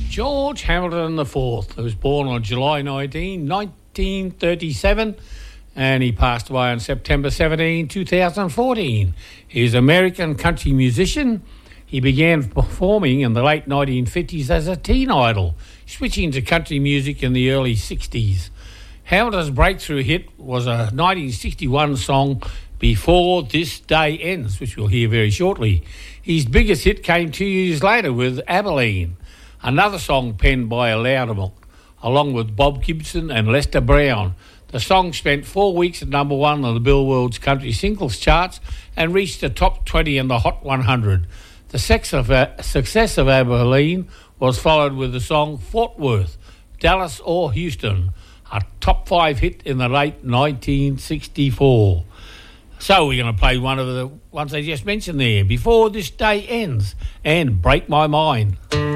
George Hamilton IV was born on July 19, 1937, and he passed away on September 17, 2014. He's an American country musician. He began performing in the late 1950s as a teen idol, switching to country music in the early 60s. Hamilton's breakthrough hit was a 1961 song, Before This Day Ends, which we'll hear very shortly. His biggest hit came 2 years later with Abilene, another song penned by Loudermilk, along with Bob Gibson and Lester Brown. The song spent 4 weeks at number one on the Billboard's country singles charts and reached the top 20 in the Hot 100. The success of Abilene was followed with the song Fort Worth, Dallas or Houston, a top 5 hit in the late 1964. So we're going to play one of the ones I just mentioned there, Before This Day Ends, and Break My Mind.